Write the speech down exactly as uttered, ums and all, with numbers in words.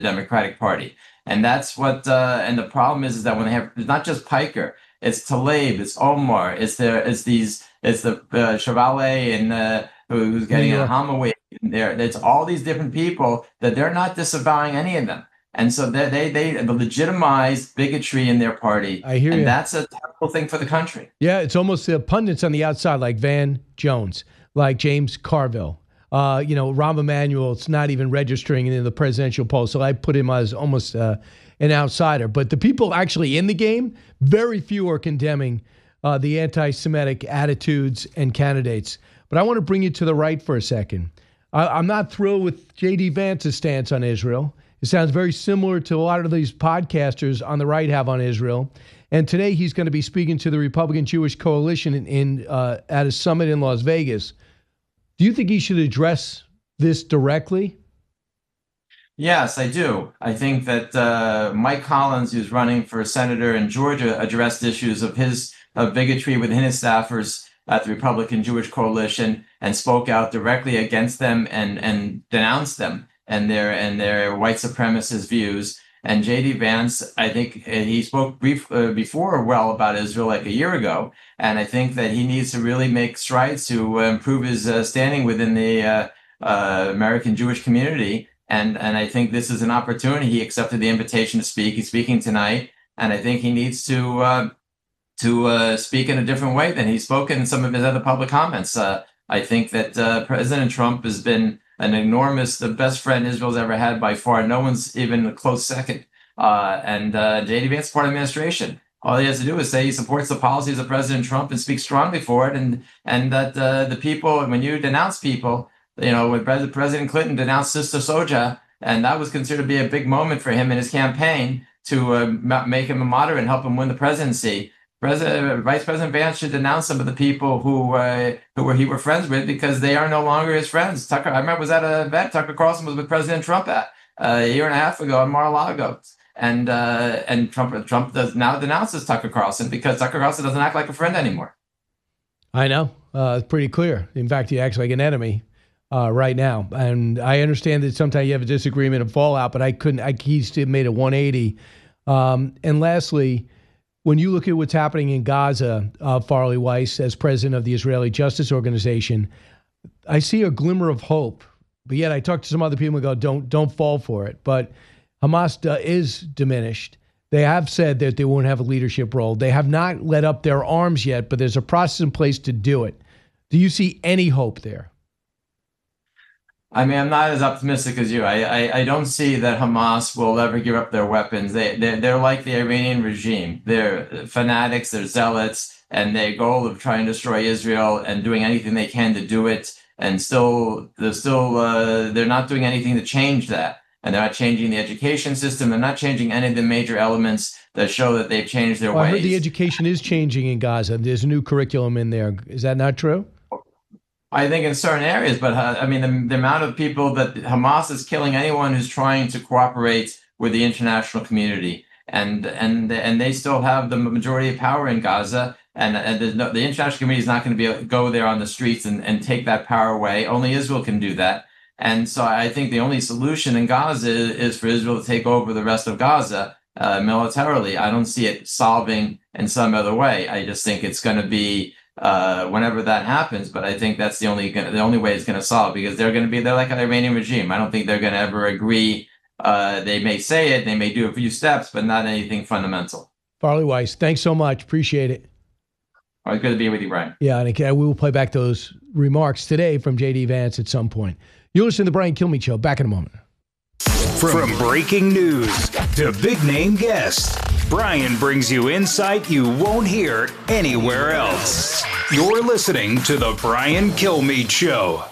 Democratic Party. And that's what, uh, and the problem is, is that when they have, it's not just Piker, it's Tlaib, it's Omar, it's the, it's these, it's the uh, Chevalier and uh, who's getting a Hamawi there. It's all these different people that they're not disavowing any of them. And so they, they, they legitimize bigotry in their party. I hear and you. That's a terrible thing for the country. Yeah, it's almost the pundits on the outside, like Van Jones, like James Carville. Uh, you know, Rahm Emanuel, it's not even registering in the presidential poll. So I put him as almost uh, an outsider. But the people actually in the game, very few are condemning uh, the anti-Semitic attitudes and candidates. But I want to bring you to the right for a second. I, I'm not thrilled with J D. Vance's stance on Israel. It sounds very similar to a lot of these podcasters on the right have on Israel. And today he's going to be speaking to the Republican Jewish Coalition in, in uh, at a summit in Las Vegas. Do you think he should address this directly? Yes, I do. I think that uh, Mike Collins, who's running for senator in Georgia, addressed issues of his of bigotry within his staffers at the Republican Jewish Coalition and spoke out directly against them and and denounced them and their and their white supremacist views. And J D. Vance, I think he spoke brief, uh, before well about Israel like a year ago. And I think that he needs to really make strides to uh, improve his uh, standing within the uh, uh, American Jewish community. And, and I think this is an opportunity. He accepted the invitation to speak. He's speaking tonight. And I think he needs to uh, to uh, speak in a different way than he's spoken in some of his other public comments. Uh, I think that uh, President Trump has been an enormous, the best friend Israel's ever had by far. No one's even a close second. Uh, and uh, J D. Vance is part of the administration. All he has to do is say he supports the policies of President Trump and speak strongly for it. And and that uh, the people, when you denounce people, you know, when President, President Clinton denounced Sister Souja, and that was considered to be a big moment for him in his campaign to uh, make him a moderate and help him win the presidency. President, Vice President Vance should denounce some of the people who uh, who were he were friends with because they are no longer his friends. Tucker, I remember was at an event Tucker Carlson was with President Trump at uh, a year and a half ago in Mar-a-Lago, and uh, and Trump Trump does now denounces Tucker Carlson because Tucker Carlson doesn't act like a friend anymore. I know, uh, it's pretty clear. In fact, he acts like an enemy uh, right now, and I understand that sometimes you have a disagreement and fallout, but I couldn't. I, he's made a one eighty. Um, and lastly, when you look at what's happening in Gaza, uh, Farley Weiss, as president of the Israeli Justice Organization, I see a glimmer of hope. But yet I talk to some other people and go, don't don't fall for it. But Hamas uh, is diminished. They have said that they won't have a leadership role. They have not let up their arms yet, but there's a process in place to do it. Do you see any hope there? I mean, I'm not as optimistic as you. I, I, I don't see that Hamas will ever give up their weapons. They, they're, they're like the Iranian regime. They're fanatics, they're zealots, and their goal of trying to destroy Israel and doing anything they can to do it. And still, they're still, uh, they're not doing anything to change that. And they're not changing the education system. They're not changing any of the major elements that show that they've changed their well, ways. I heard the education is changing in Gaza. There's a new curriculum in there. Is that not true? I think in certain areas, but uh, I mean, the, the amount of people that Hamas is killing anyone who's trying to cooperate with the international community, and and and they still have the majority of power in Gaza, and and there's no, the international community is not going to be able to go there on the streets and, and take that power away. Only Israel can do that, and so I think the only solution in Gaza is, is for Israel to take over the rest of Gaza uh, militarily. I don't see it solving in some other way. I just think it's going to be. Uh, whenever that happens, but I think that's the only the only way it's going to solve because they're going to be they're like an Iranian regime. I don't think they're going to ever agree. Uh, they may say it, they may do a few steps, but not anything fundamental. Farley Weiss, thanks so much. Appreciate it. All right, good to be with you, Brian. Yeah, and again, we will play back those remarks today from J D. Vance at some point. You'll listen to the Brian Kilmeade Show. Back in a moment. From breaking news to big name guests, Brian brings you insight you won't hear anywhere else. You're listening to The Brian Kilmeade Show.